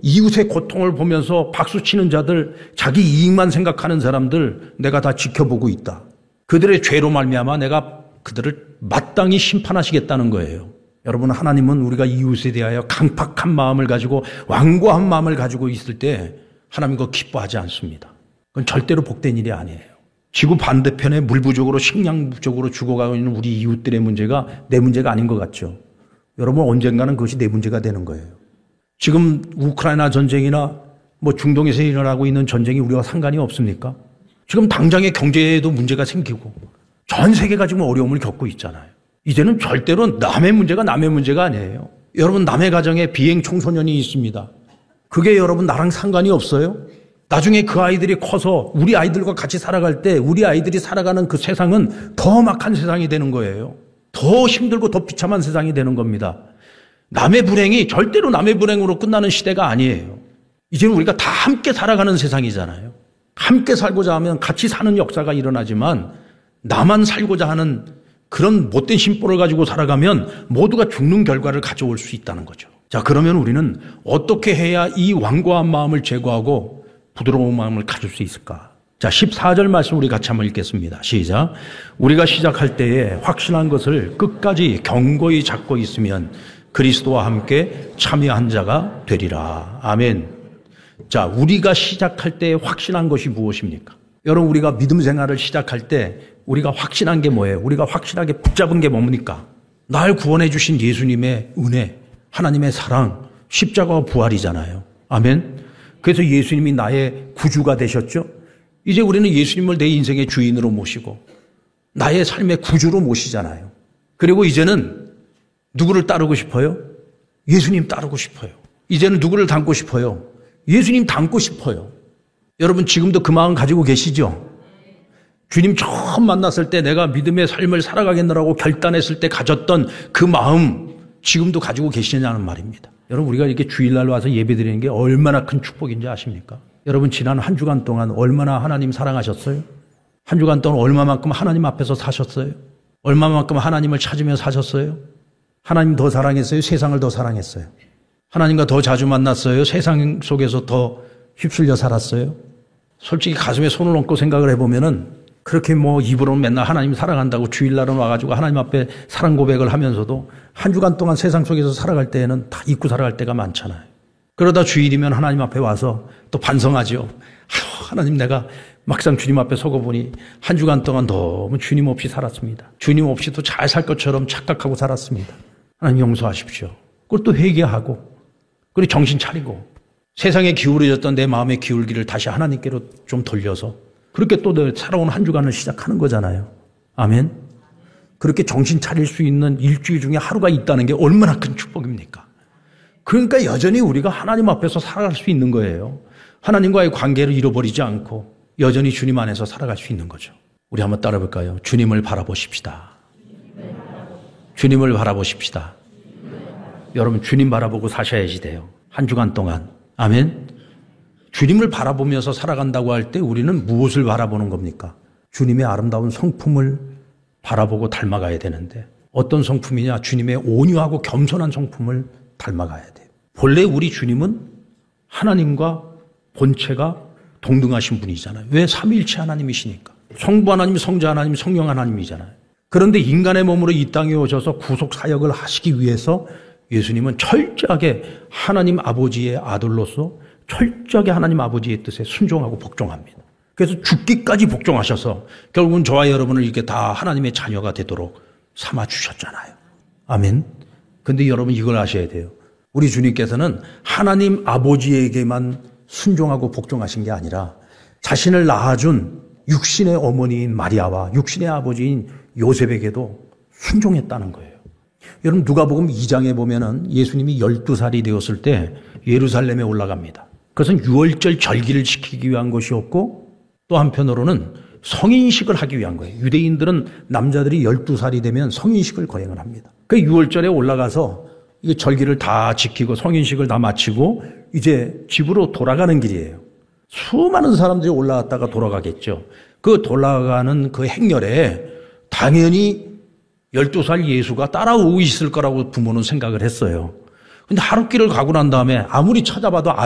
이웃의 고통을 보면서 박수치는 자들, 자기 이익만 생각하는 사람들 내가 다 지켜보고 있다. 그들의 죄로 말미암아 내가 그들을 마땅히 심판하시겠다는 거예요. 여러분, 하나님은 우리가 이웃에 대하여 강팍한 마음을 가지고 완고한 마음을 가지고 있을 때 하나님 그거 기뻐하지 않습니다. 그건 절대로 복된 일이 아니에요. 지구 반대편에 물 부족으로 식량 부족으로 죽어가고 있는 우리 이웃들의 문제가 내 문제가 아닌 것 같죠. 여러분, 언젠가는 그것이 내 문제가 되는 거예요. 지금 우크라이나 전쟁이나 중동에서 일어나고 있는 전쟁이 우리와 상관이 없습니까? 지금 당장의 경제에도 문제가 생기고 전 세계가 지금 어려움을 겪고 있잖아요. 이제는 절대로 남의 문제가 아니에요. 여러분, 남의 가정에 비행 청소년이 있습니다. 그게 여러분 나랑 상관이 없어요? 나중에 그 아이들이 커서 우리 아이들과 같이 살아갈 때 우리 아이들이 살아가는 그 세상은 더 험악한 세상이 되는 거예요. 더 힘들고 더 비참한 세상이 되는 겁니다. 남의 불행이 절대로 남의 불행으로 끝나는 시대가 아니에요. 이제는 우리가 다 함께 살아가는 세상이잖아요. 함께 살고자 하면 같이 사는 역사가 일어나지만 나만 살고자 하는 그런 못된 심보를 가지고 살아가면 모두가 죽는 결과를 가져올 수 있다는 거죠. 자, 그러면 우리는 어떻게 해야 이 완고한 마음을 제거하고 부드러운 마음을 가질 수 있을까? 자, 14절 말씀 우리 같이 한번 읽겠습니다. 시작. 우리가 시작할 때에 확신한 것을 끝까지 견고히 잡고 있으면 그리스도와 함께 참여한 자가 되리라. 아멘. 자, 우리가 시작할 때에 확신한 것이 무엇입니까? 여러분, 우리가 믿음 생활을 시작할 때 우리가 확신한 게 뭐예요? 우리가 확실하게 붙잡은 게 뭡니까? 날 구원해 주신 예수님의 은혜, 하나님의 사랑, 십자가와 부활이잖아요. 아멘. 그래서 예수님이 나의 구주가 되셨죠. 이제 우리는 예수님을 내 인생의 주인으로 모시고 나의 삶의 구주로 모시잖아요. 그리고 이제는 누구를 따르고 싶어요? 예수님 따르고 싶어요. 이제는 누구를 닮고 싶어요? 예수님 닮고 싶어요. 여러분, 지금도 그 마음 가지고 계시죠? 주님 처음 만났을 때 내가 믿음의 삶을 살아가겠노라고 결단했을 때 가졌던 그 마음 지금도 가지고 계시냐는 말입니다. 여러분, 우리가 이렇게 주일날 와서 예배드리는 게 얼마나 큰 축복인지 아십니까? 여러분, 지난 한 주간 동안 얼마나 하나님 사랑하셨어요? 한 주간 동안 얼마만큼 하나님 앞에서 사셨어요? 얼마만큼 하나님을 찾으며 사셨어요? 하나님 더 사랑했어요? 세상을 더 사랑했어요? 하나님과 더 자주 만났어요? 세상 속에서 더 휩쓸려 살았어요? 솔직히 가슴에 손을 얹고 생각을 해보면은 그렇게 입으로는 맨날 하나님 사랑한다고 주일날은 와가지고 하나님 앞에 사랑 고백을 하면서도 한 주간 동안 세상 속에서 살아갈 때에는 다 잊고 살아갈 때가 많잖아요. 그러다 주일이면 하나님 앞에 와서 또 반성하죠. 하나님, 내가 막상 주님 앞에 서고 보니 한 주간 동안 너무 주님 없이 살았습니다. 주님 없이도 잘 살 것처럼 착각하고 살았습니다. 하나님 용서하십시오. 그걸 또 회개하고 그리고 정신 차리고 세상에 기울어졌던 내 마음의 기울기를 다시 하나님께로 좀 돌려서 그렇게 또 살아온 한 주간을 시작하는 거잖아요. 아멘. 그렇게 정신 차릴 수 있는 일주일 중에 하루가 있다는 게 얼마나 큰 축복입니까? 그러니까 여전히 우리가 하나님 앞에서 살아갈 수 있는 거예요. 하나님과의 관계를 잃어버리지 않고 여전히 주님 안에서 살아갈 수 있는 거죠. 우리 한번 따라 볼까요? 주님을 바라보십시다. 주님을 바라보십시다. 여러분, 주님 바라보고 사셔야지 돼요. 한 주간 동안. 아멘. 주님을 바라보면서 살아간다고 할 때 우리는 무엇을 바라보는 겁니까? 주님의 아름다운 성품을 바라보고 닮아가야 되는데 어떤 성품이냐? 주님의 온유하고 겸손한 성품을 닮아가야 돼요. 본래 우리 주님은 하나님과 본체가 동등하신 분이잖아요. 왜? 삼위일체 하나님이시니까. 성부 하나님, 성자 하나님, 성령 하나님이잖아요. 그런데 인간의 몸으로 이 땅에 오셔서 구속 사역을 하시기 위해서 예수님은 철저하게 하나님 아버지의 아들로서 철저하게 하나님 아버지의 뜻에 순종하고 복종합니다. 그래서 죽기까지 복종하셔서 결국은 저와 여러분을 이렇게 다 하나님의 자녀가 되도록 삼아주셨잖아요. 아멘. 근데 여러분, 이걸 아셔야 돼요. 우리 주님께서는 하나님 아버지에게만 순종하고 복종하신 게 아니라 자신을 낳아준 육신의 어머니인 마리아와 육신의 아버지인 요셉에게도 순종했다는 거예요. 여러분, 누가복음 2장에 보면은 예수님이 12살이 되었을 때 예루살렘에 올라갑니다. 그것은 유월절 절기를 지키기 위한 것이었고 또 한편으로는 성인식을 하기 위한 거예요. 유대인들은 남자들이 12살이 되면 성인식을 거행을 합니다. 그 유월절에 올라가서 이 절기를 다 지키고 성인식을 다 마치고 이제 집으로 돌아가는 길이에요. 수많은 사람들이 올라갔다가 돌아가겠죠. 그 돌아가는 그 행렬에 당연히 12살 예수가 따라오고 있을 거라고 부모는 생각을 했어요. 근데 하룻길을 가고 난 다음에 아무리 찾아봐도